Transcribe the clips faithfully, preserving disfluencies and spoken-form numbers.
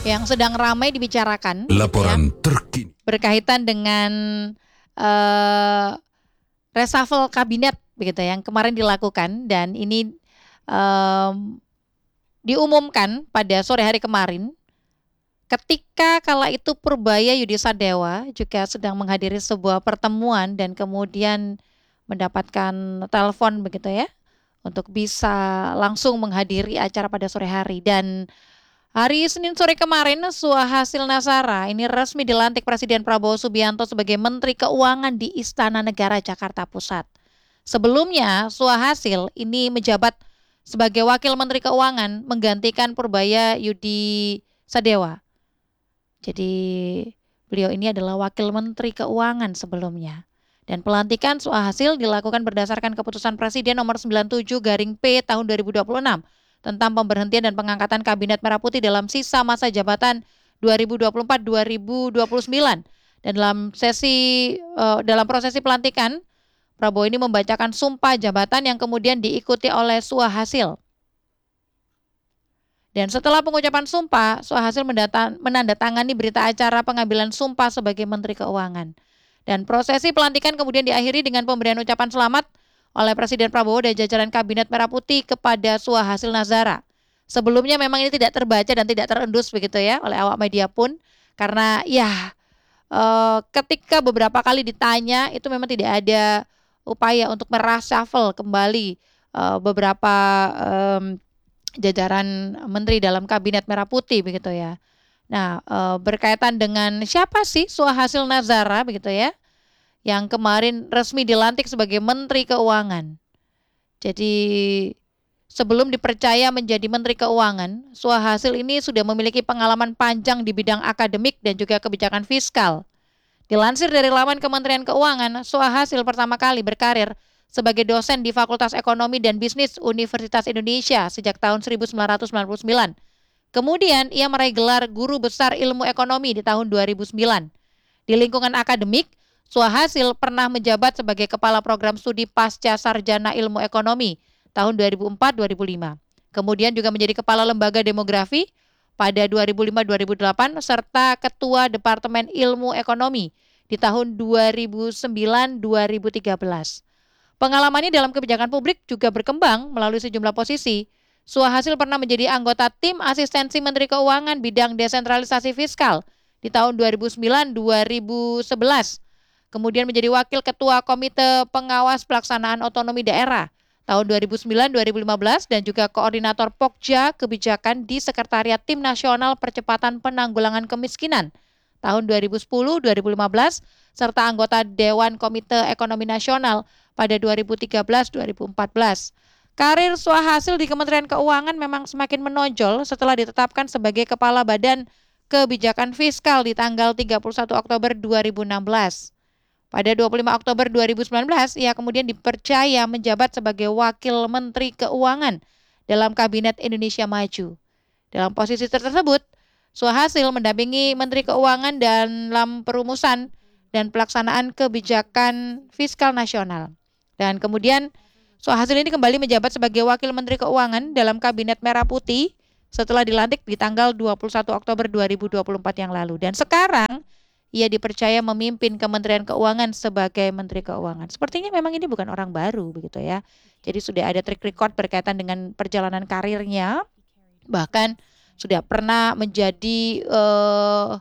yang sedang ramai dibicarakan Laporan ya, terkini berkaitan dengan uh, reshuffle kabinet begitu yang kemarin dilakukan, dan ini um, diumumkan pada sore hari kemarin ketika kala itu Purbaya Yudisadewa juga sedang menghadiri sebuah pertemuan dan kemudian mendapatkan telepon begitu ya untuk bisa langsung menghadiri acara pada sore hari. Dan hari Senin sore kemarin, Suhasil Nazara ini resmi dilantik Presiden Prabowo Subianto sebagai Menteri Keuangan di Istana Negara Jakarta Pusat. Sebelumnya, Suhasil ini menjabat sebagai Wakil Menteri Keuangan menggantikan Purbaya Yudi Sadewa. Jadi beliau ini adalah Wakil Menteri Keuangan sebelumnya. Dan pelantikan Suhasil dilakukan berdasarkan keputusan Presiden nomor sembilan puluh tujuh garing P tahun dua ribu dua puluh enam tentang pemberhentian dan pengangkatan Kabinet Merah Putih dalam sisa masa jabatan dua ribu dua puluh empat sampai dua ribu dua puluh sembilan. Dan dalam sesi uh, dalam prosesi pelantikan, Prabowo ini membacakan sumpah jabatan yang kemudian diikuti oleh Suhasil. Dan setelah pengucapan sumpah, Suhasil menandatangani berita acara pengambilan sumpah sebagai Menteri Keuangan. Dan prosesi pelantikan kemudian diakhiri dengan pemberian ucapan selamat oleh Presiden Prabowo dan jajaran Kabinet Merah Putih kepada Suhasil Nazara. Sebelumnya memang ini tidak terbaca dan tidak terendus begitu ya oleh awak media pun, karena ya eh, ketika beberapa kali ditanya itu memang tidak ada upaya untuk merasafel kembali eh, beberapa eh, jajaran menteri dalam Kabinet Merah Putih begitu ya. Nah, eh, berkaitan dengan siapa sih Suhasil Nazara begitu ya, yang kemarin resmi dilantik sebagai Menteri Keuangan. Jadi sebelum dipercaya menjadi Menteri Keuangan, Suhasil ini sudah memiliki pengalaman panjang di bidang akademik dan juga kebijakan fiskal. Dilansir dari laman Kementerian Keuangan, Suhasil pertama kali berkarir sebagai dosen di Fakultas Ekonomi dan Bisnis Universitas Indonesia sejak tahun seribu sembilan ratus sembilan puluh sembilan. Kemudian ia meraih gelar Guru Besar Ilmu Ekonomi di tahun dua ribu sembilan. Di lingkungan akademik, Suhasil pernah menjabat sebagai Kepala Program Studi Pasca Sarjana Ilmu Ekonomi tahun dua ribu empat sampai dua ribu lima. Kemudian juga menjadi Kepala Lembaga Demografi pada dua ribu lima sampai dua ribu delapan serta Ketua Departemen Ilmu Ekonomi di tahun dua ribu sembilan sampai dua ribu tiga belas. Pengalamannya dalam kebijakan publik juga berkembang melalui sejumlah posisi. Suhasil pernah menjadi anggota tim asistensi Menteri Keuangan bidang desentralisasi fiskal di tahun dua ribu sembilan sampai dua ribu sebelas. Kemudian menjadi Wakil Ketua Komite Pengawas Pelaksanaan Otonomi Daerah tahun dua ribu sembilan sampai dua ribu lima belas dan juga Koordinator Pokja Kebijakan di Sekretariat Tim Nasional Percepatan Penanggulangan Kemiskinan tahun dua ribu sepuluh sampai dua ribu lima belas serta anggota Dewan Komite Ekonomi Nasional pada dua ribu tiga belas sampai dua ribu empat belas. Karir Suhasil di Kementerian Keuangan memang semakin menonjol setelah ditetapkan sebagai Kepala Badan Kebijakan Fiskal di tanggal tiga puluh satu Oktober dua ribu enam belas. Pada dua puluh lima Oktober dua ribu sembilan belas, ia kemudian dipercaya menjabat sebagai Wakil Menteri Keuangan dalam Kabinet Indonesia Maju. Dalam posisi tersebut, Suhasil mendampingi Menteri Keuangan dalam perumusan dan pelaksanaan kebijakan fiskal nasional. Dan kemudian Suhasil ini kembali menjabat sebagai Wakil Menteri Keuangan dalam Kabinet Merah Putih setelah dilantik di tanggal dua puluh satu Oktober dua ribu dua puluh empat yang lalu. Dan sekarang ia dipercaya memimpin Kementerian Keuangan sebagai Menteri Keuangan. Sepertinya memang ini bukan orang baru begitu ya. Jadi sudah ada track record berkaitan dengan perjalanan karirnya. Bahkan sudah pernah menjadi uh,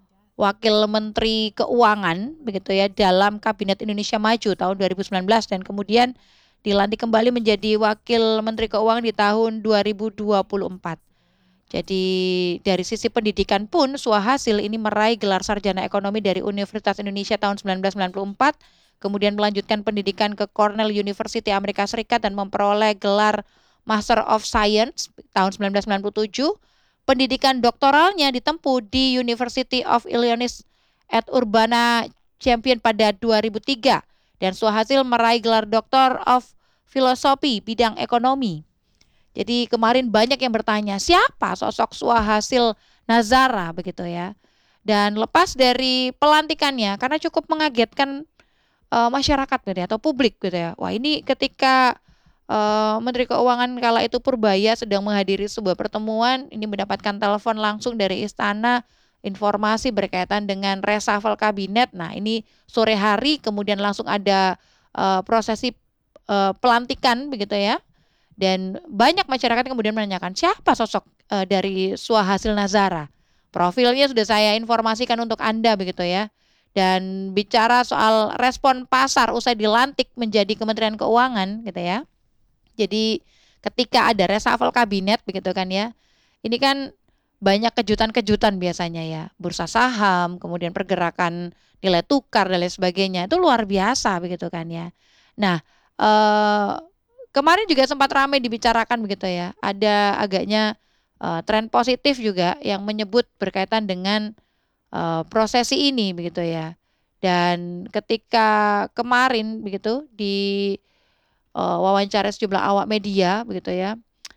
Wakil Menteri Keuangan begitu ya dalam Kabinet Indonesia Maju tahun dua ribu sembilan belas dan kemudian dilantik kembali menjadi Wakil Menteri Keuangan di tahun dua ribu dua puluh empat. Jadi dari sisi pendidikan pun Suhasil ini meraih gelar sarjana ekonomi dari Universitas Indonesia tahun seribu sembilan ratus sembilan puluh empat, kemudian melanjutkan pendidikan ke Cornell University Amerika Serikat dan memperoleh gelar Master of Science tahun seribu sembilan ratus sembilan puluh tujuh. Pendidikan doktoralnya ditempuh di University of Illinois at Urbana Champaign pada dua ribu tiga dan Suhasil meraih gelar Doctor of Philosophy bidang ekonomi. Jadi kemarin banyak yang bertanya, siapa sosok Suhasil Nazara begitu ya. Dan lepas dari pelantikannya, karena cukup mengagetkan uh, masyarakat gitu ya, atau publik gitu ya. Wah ini ketika uh, Menteri Keuangan kala itu Purbaya sedang menghadiri sebuah pertemuan, ini mendapatkan telepon langsung dari istana, informasi berkaitan dengan reshuffle kabinet. Nah, ini sore hari kemudian langsung ada uh, prosesi uh, pelantikan begitu ya. Dan banyak masyarakat kemudian menanyakan siapa sosok uh, dari Swahasil Nazara. Profilnya sudah saya informasikan untuk Anda begitu ya. Dan bicara soal respon pasar usai dilantik menjadi Kementerian Keuangan gitu ya. Jadi ketika ada reshuffle kabinet begitu kan ya. Ini kan banyak kejutan-kejutan biasanya ya. Bursa saham, kemudian pergerakan nilai tukar dan lain sebagainya. Itu luar biasa begitu kan ya. Nah, eh, kemarin juga sempat ramai dibicarakan begitu ya. Ada agaknya uh, tren positif juga yang menyebut berkaitan dengan uh, prosesi ini begitu ya. Dan ketika kemarin begitu di uh, wawancara sejumlah awak media begitu ya.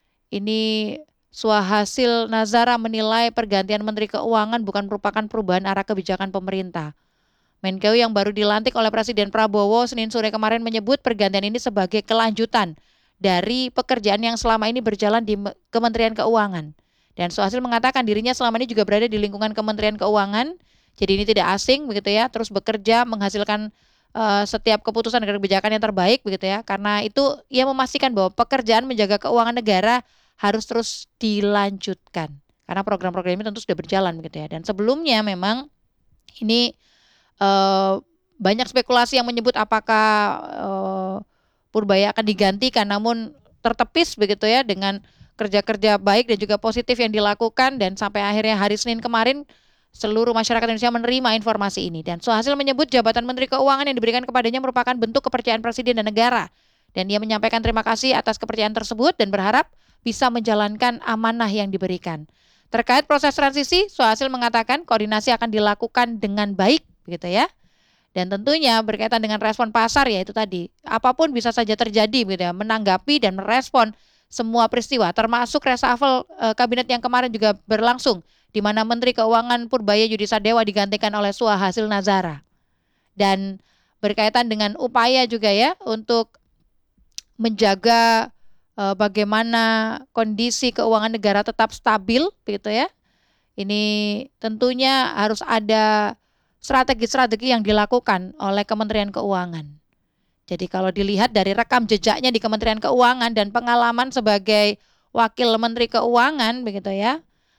Ini Swahasil Nazara menilai pergantian Menteri Keuangan bukan merupakan perubahan arah kebijakan pemerintah. Menkeu yang baru dilantik oleh Presiden Prabowo Senin sore kemarin menyebut pergantian ini sebagai kelanjutan dari pekerjaan yang selama ini berjalan di Kementerian Keuangan. Dan Swahasil mengatakan dirinya selama ini juga berada di lingkungan Kementerian Keuangan, jadi ini tidak asing begitu ya, terus bekerja menghasilkan uh, setiap keputusan dan kebijakan yang terbaik begitu ya. Karena itu ia memastikan bahwa pekerjaan menjaga keuangan negara harus terus dilanjutkan. Karena program-program ini tentu sudah berjalan begitu ya. Dan sebelumnya memang ini Uh, banyak spekulasi yang menyebut apakah uh, Purbaya akan digantikan, namun tertepis begitu ya dengan kerja-kerja baik dan juga positif yang dilakukan, dan sampai akhirnya hari Senin kemarin seluruh masyarakat Indonesia menerima informasi ini. Dan Swahasil menyebut jabatan Menteri Keuangan yang diberikan kepadanya merupakan bentuk kepercayaan Presiden dan negara, dan ia menyampaikan terima kasih atas kepercayaan tersebut dan berharap bisa menjalankan amanah yang diberikan. Terkait proses transisi, Swahasil mengatakan koordinasi akan dilakukan dengan baik begitu ya. Dan tentunya berkaitan dengan respon pasar ya itu tadi. Apapun bisa saja terjadi begitu ya, menanggapi dan merespon semua peristiwa termasuk reshuffle e, kabinet yang kemarin juga berlangsung di mana Menteri Keuangan Purbaya Yudi Sadewa digantikan oleh Swahasil Nazara. Dan berkaitan dengan upaya juga ya untuk menjaga e, bagaimana kondisi keuangan negara tetap stabil begitu ya. Ini tentunya harus ada strategi-strategi yang dilakukan oleh Kementerian Keuangan. Jadi kalau dilihat dari rekam jejaknya di Kementerian Keuangan dan pengalaman sebagai Wakil Menteri Keuangan begitu ya.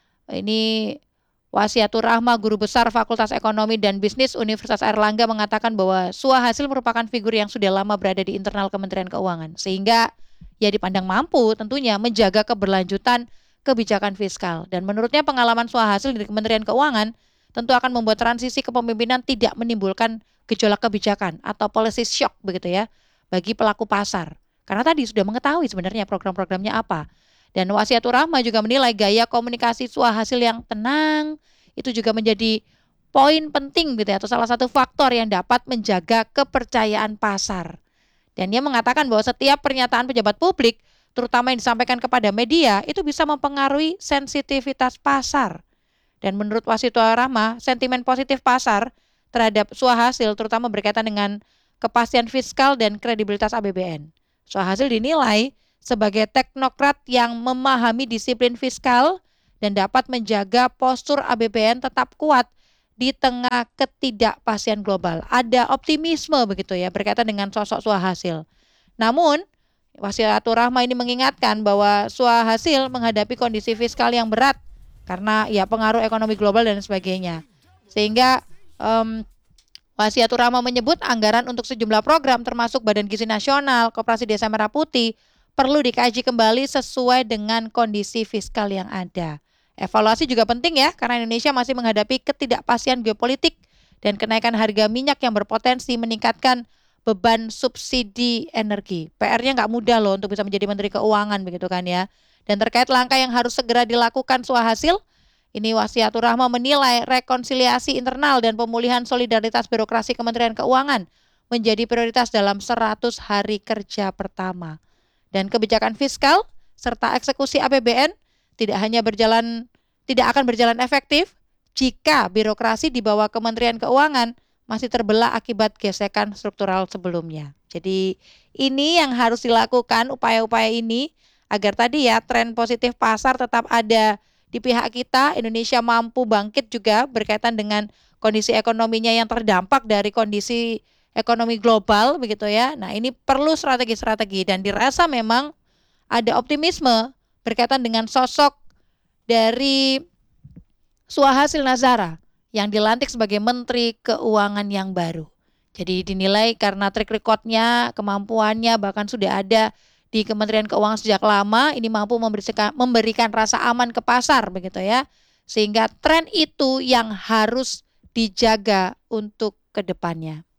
Ini Wasiatur Rahma, Guru Besar Fakultas Ekonomi dan Bisnis Universitas Airlangga mengatakan bahwa Swahasil merupakan figur yang sudah lama berada di internal Kementerian Keuangan. Sehingga ia dipandang mampu tentunya menjaga keberlanjutan kebijakan fiskal. Dan menurutnya pengalaman Swahasil di Kementerian Keuangan tentu akan membuat transisi kepemimpinan tidak menimbulkan gejolak kebijakan atau policy shock begitu ya bagi pelaku pasar. Karena tadi sudah mengetahui sebenarnya program-programnya apa. Dan Wasiatur Rahma juga menilai gaya komunikasi Swahasil yang tenang itu juga menjadi poin penting gitu ya, atau salah satu faktor yang dapat menjaga kepercayaan pasar. Dan dia mengatakan bahwa setiap pernyataan pejabat publik terutama yang disampaikan kepada media itu bisa mempengaruhi sensitivitas pasar. Dan menurut Wasiatur Rahma, sentimen positif pasar terhadap Swahasil terutama berkaitan dengan kepastian fiskal dan kredibilitas A P B N. Swahasil dinilai sebagai teknokrat yang memahami disiplin fiskal dan dapat menjaga postur A P B N tetap kuat di tengah ketidakpastian global. Ada optimisme begitu ya berkaitan dengan sosok Swahasil. Namun, Wasiatur Rahma ini mengingatkan bahwa Swahasil menghadapi kondisi fiskal yang berat karena ya pengaruh ekonomi global dan sebagainya. Sehingga um, Wasiatur Rahma menyebut anggaran untuk sejumlah program termasuk Badan Gizi Nasional, Koperasi Desa Merah Putih perlu dikaji kembali sesuai dengan kondisi fiskal yang ada. Evaluasi juga penting ya karena Indonesia masih menghadapi ketidakpastian geopolitik dan kenaikan harga minyak yang berpotensi meningkatkan beban subsidi energi. P R-nya nggak mudah loh untuk bisa menjadi Menteri Keuangan begitu kan ya. Dan terkait langkah yang harus segera dilakukan Swahasil, ini Wasiatur Rahma menilai rekonsiliasi internal dan pemulihan solidaritas birokrasi Kementerian Keuangan menjadi prioritas dalam seratus hari kerja pertama. Dan kebijakan fiskal serta eksekusi A P B N tidak hanya berjalan tidak akan berjalan efektif jika birokrasi di bawah Kementerian Keuangan masih terbelah akibat gesekan struktural sebelumnya. Jadi Ini yang harus dilakukan, upaya-upaya ini, agar tadi ya tren positif pasar tetap ada di pihak kita. Indonesia mampu bangkit juga berkaitan dengan kondisi ekonominya yang terdampak dari kondisi ekonomi global begitu ya. Nah, ini perlu strategi-strategi dan dirasa memang ada optimisme berkaitan dengan sosok dari Suhasil Nazara yang dilantik sebagai Menteri Keuangan yang baru. Jadi dinilai karena track record-nya, kemampuannya bahkan sudah ada di Kementerian Keuangan sejak lama, ini mampu memberikan, memberikan rasa aman ke pasar begitu ya. Sehingga tren itu yang harus dijaga untuk kedepannya.